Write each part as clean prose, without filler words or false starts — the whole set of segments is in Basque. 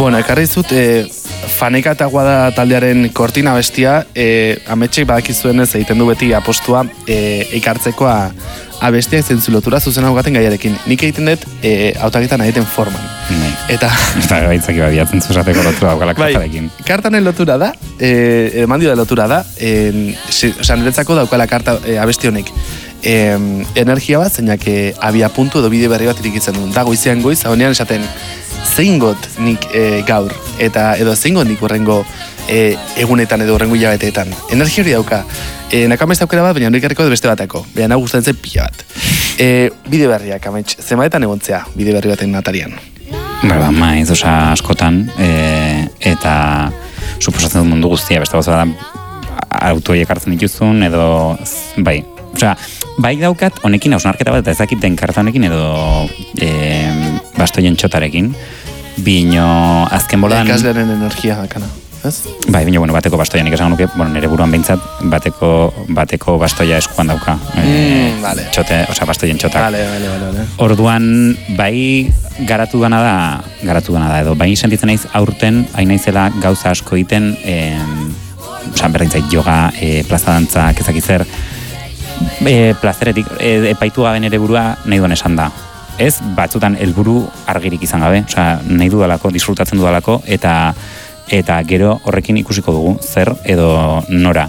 Bueno, ekarri zut, Faneka eta Guada taldearen kortina bestia, ametxek badakizuenez egiten du beti apostua ekartzeko abestiak zentzu lotura zuzen haugaten gaiarekin. Nik egiten dut hautaketan egiten forman. Eta gaitzaki badiatzen zuzateko lotura daukala kartarekin. Kartanen lotura da, emandio da lotura da, niretzako daukala karta abesti honek. Energia bat, zeinak abia puntu edo bide berri bat irikitzen duen. Da goizean goiz, honean esaten, zeingot nik gaur, eta edo zeingot nik horrengo egunetan edo horrengo hilabeteetan. Energia hori dauka. Nakamaiz aukera bat, baina horik harriko beste batako. Baina nahi gustatzen pila bat. Bide berriak, amets, zemaetan egontzea bide berri baten atarian. Maiz, askotan, eta suposatzen dut mundu guztia, beste gauza da autoiek hartzen dituzun, edo, bai, bai daukat, honekin hausnarketa bat, eta ezakit den karta honekin, edo bastoien txotarekin, bino azken bolan... Ekaslearen energia akana, ez? Bai, bino, bateko bastoian ikasan nuke, nire buruan behintzat, bateko bastoia eskuan dauka. Vale. Bastoien txotak. Vale. Orduan, bai garatu gana da, edo bai sentitzen naiz aurten, hain naizela gauza asko egiten, berrintzait yoga, plaza dantzak, ezakizer, plazeretik, epaitu gabe nere burua nahi duen esan da. Ez, batzutan helburu argirik izan gabe, nahi dudalako, disfrutatzen dudalako, eta gero horrekin ikusiko dugu, zer edo nora.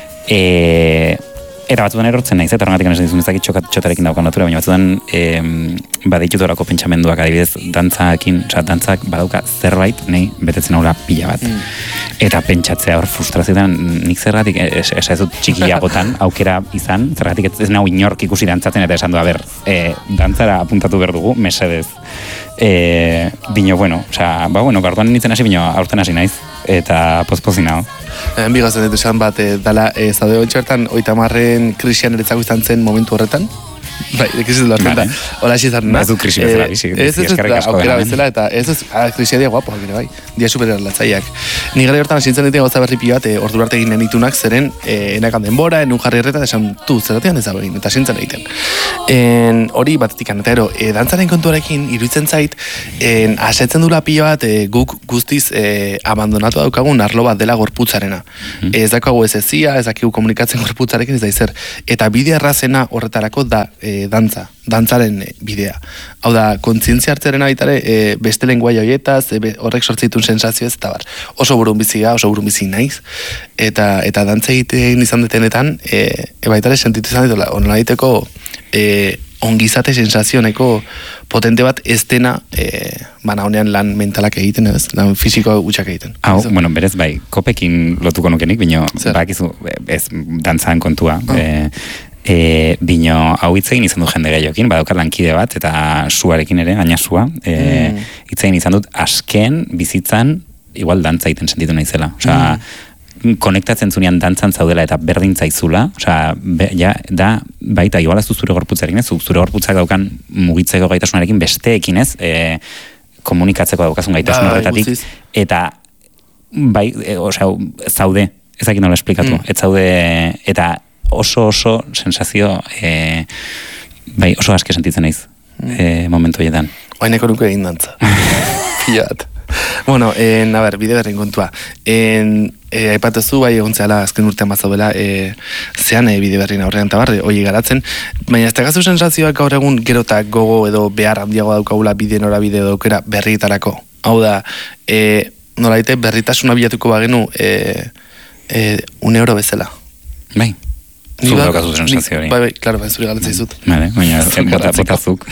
Eta batzutan erortzen naiz, eta horregatik esan dizun ezakit txotarekin daukan natura, baina batzutan baditut pentsamenduak adibidez dantzak badauka zerbait, nahi betetzen haula pila bat. Eta pentsatzea hor frustrazioetan nik zergatik ez dut txikiagotan aukera izan, zergatik ez nau inork ikusi dantzatzen eta esan du, dantzara apuntatu behar dugu, mesedez. Bino, garduan nintzen hasi, bino aurten hasi naiz, eta pozpozina. Bigazen dut esan bat, dala, zaude ontxertan, 30 krisian eretzako izan zen momentu horretan. Bai, krisi dut da. Hola, hasi zaren, ez du krisi bezala, ez aukera bezala, eta ez krisia dia guapo, bai, dia supererlatzaiak. Ni gara hortan asintzen ditu gauza berri pila bat, ordu arte egin nenitunak, zeren enakan denbora, enun jarri erreta, esan, zeratean ez egin, eta asintzen egiten. Hori batetikan, eta dantzaren kontuarekin, iruditzen zait, asetzen dula pila bat, guk guztiz abandonatu daukagun arlo bat dela gorputzarena. Ez daukagu ez ezia, ez dakigu komunikatzen gorputzarekin, ez da izer. Eta bide errazena horretarako da dantzaren bidea. Hau da, kontzientzia hartzaren aitare, beste lenguaia horietaz, horrek sortzitun sensazio ez, eta bar, oso burun bizi naiz, eta dantza egiten izan detenetan, baitare sentitu izan ditela, onela egiteko ongizate sensazioneko potente bat ez dena, honean lan mentalak egiten, lan fisiko gutxak egiten. Hau, berez bai, kopekin lotuko nukenik, bino, bakizu, ez dantzan kontua, bino hau hitzegin izan du jende gehiokin, badaukat lankide bat, eta suarekin ere, gaina sua, hitzegin izan dut asken bizitzan, igual dantza egiten sentitu naizela. Konektatzen zunean dantzan zaudela eta berdin zaizula, da, baita, igual ez du zure gorputzarekin, ez, zure gorputzak daukan mugitzeko gaitasunarekin besteekin, ez, komunikatzeko daukazun gaitasun horretatik, eta, bai, zaude, ezakin nola esplikatu, ez zaude, eta oso sensazio, bai, oso aske sentitzen naiz, momentu horietan. Oaineko nuke egin dantza. Pilat. Bueno, bide berren kontua. Aipatuzu, bai, egontzeala azken urtean bat zaudela, zean bide berrin aurrean eta barri, hoi garatzen, baina ez tegazu sensazioak gaur egun gerotak gogo edo behar handiago daukagula bide nora bide daukera berrietarako. Hau da, nola daite berritasuna bilatuko bagenu €1 bezala. Bai. Zuk daukazu sensazio hori. Bai, klaro, zuri galetzen izut. Baina, botazuk.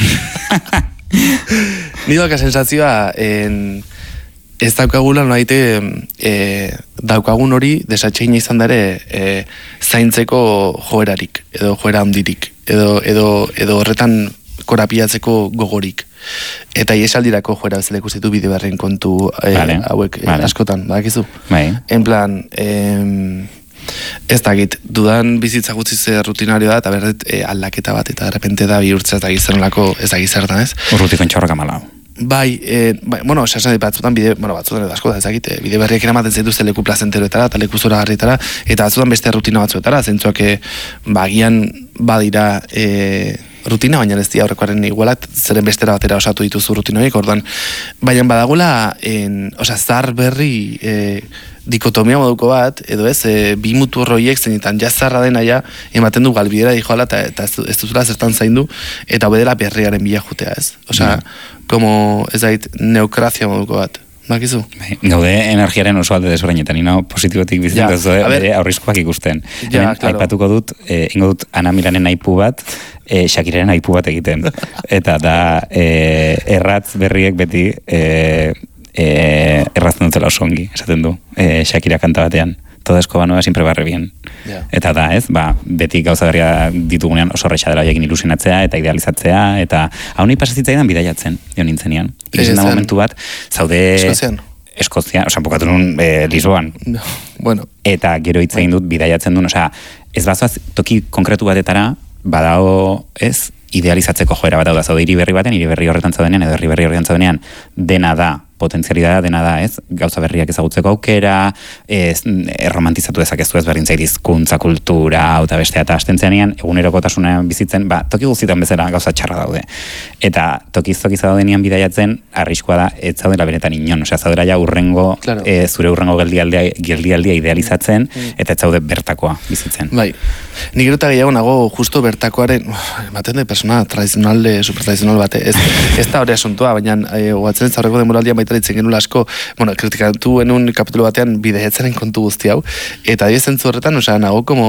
Ni dauka sensazioa, ez daukagula noaite daukagun hori desatxeina izan dare zaintzeko joerarik, edo joera handirik, edo horretan korapiatzeko gogorik. Eta iesaldirako joera bezala ikusitu bide berren kontu hauek askotan, badakizu? En plan, ez dakit, dudan bizitza gutziz rutinario da, eta berdet aldaketa bat, eta derrepente da bihurtzea eta gizernolako ez da gizertan, ez? Urrutikon txorrak amalau. Bai, esasen batzutan bide, batzutan edo asko da, ezakit, bide berriak eramaten zaituzte leku plazenteroetara, eta leku zora garritara, eta batzutan beste rutina batzuetara, zentzuak bagian badira rutina, baina ez dira aurrekoaren igualat, zeren bestera batera osatu dituzu rutinoik, orduan, baina badagula, zahar berri dikotomia moduko bat, edo ez, bi mutu horroiek zenetan jazarra dena ja, ematen du galbidera dijoala, eta ez duzula zertan zaindu, eta bedela berriaren bila jutea, ez? Como, ez dait, neokrazia moduko bat. Bakizu? Gaude energiaren oso alde desbreinetan, ino positibotik bizitzen bere aurrizkoak ikusten. Aipatuko dut, ingo dut Ana Milanen aipu bat, Shakiraren aipu bat egiten. Eta da, erratz berriek beti errazten dutela oso ongi, esaten du, Shakira kanta batean. Todo escoba nueva siempre barre bien. Eta da, ez, beti gauza berria ditugunean oso horretxa dela hoiekin ilusionatzea eta idealizatzea, eta hau nahi pasazitzaidan bidaiatzen, jo nintzenean. Izen da momentu bat, zaude... Eskozia, bukatu nun Lisboan. Bueno. Eta gero hitz egin dut bidaiatzen duen, ez bazoaz toki konkretu batetara, badao, ez, idealizatzeko joera bat da, zaude hiri berri baten, hiri berri horretan zaudenean, edo herri berri horretan zaudenean, dena da, potentzialidad dena da, ez, gauza berriak ezagutzeko aukera, erromantizatu dezakezu ez berdintzai hizkuntza, kultura, eta bestea, eta astentzeanean, egunerokotasunean bizitzen, toki guztietan bezala gauza txarra daude. Eta tokiz daudenean bidaiatzen, arriskua da, ez zaudela benetan inon, zaudela ja urrengo, zure urrengo geldialdia idealizatzen, eta ez zaude bertakoa bizitzen. Bai, nik gero eta gehiago nago justo bertakoaren, ematen de persona tradizional, supertradizional bate, ez da hori asuntua, baina guatzen ez aurreko demoraldian baita ditzen genuen asko, kritikatu enun kapitulo batean bidaiatzaren kontu guzti hau, eta diesen horretan, nago como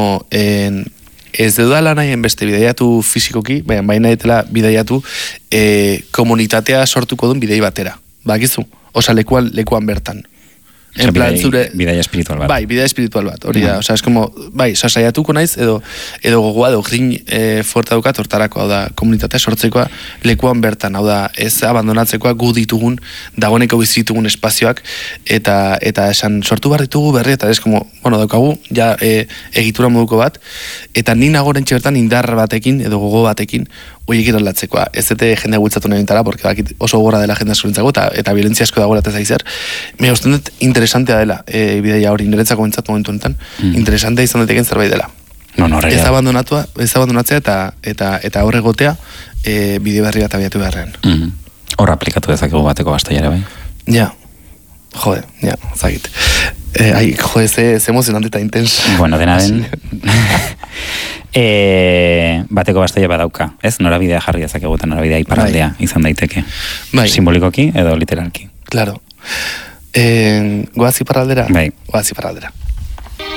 ez dudala nahien beste bidaiatu fizikoki, baina nahetela bidaiatu komunitatea sortuko duen bidei batera, bakizu? Lekuan bertan. En plan, zure... Bidaia espiritual bat. Bai, bidaia espiritual bat, hori da. Es como, saiatuko naiz, edo gogoa, edo grin fuerta dukat, hortarako, hau da, komunitatea sortzekoa, lekuan bertan, hau da, ez abandonatzekoa gu ditugun, dagoeneko bizitugun espazioak, eta esan sortu barritugu berri, eta ez, como, daukagu, ja, egitura moduko bat, eta ni nagoren bertan indar batekin, edo gogo batekin, oiek iraldatzekoa. Ez dute jendea bultzatu nahi bintara, porque oso gora dela jendea askorentzako, eta violentzia asko dagoela ez aizer. Me usten dut interesantea dela, bidaia hori, niretzako bentsat momentu honetan, interesantea izan dateken zerbait dela. Ez abandonatzea eta horre gotea bideo berri bat abiatu beharrean. Hor aplikatu dezakegu bateko bastaiara, bai? Ja, zagit. Ze emozionante eta intens. Bueno, dena den... bateko bastaia badauka, ez? Norabidea jarri dezakegu eta norabidea iparraldea izan daiteke. Simbolikoki edo literalki. Claro. Goaz iparraldera? Bai. Goaz iparraldera.